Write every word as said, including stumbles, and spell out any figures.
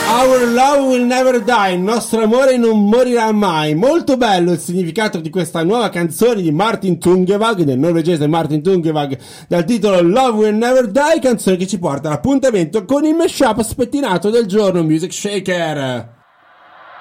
Our love will never die, il nostro amore non morirà mai. Molto bello il significato di questa nuova canzone di Martin Tungevag, del norvegese Martin Tungevag, dal titolo Love Will Never Die, canzone che ci porta all'appuntamento con il mashup spettinato del giorno, Music Shaker.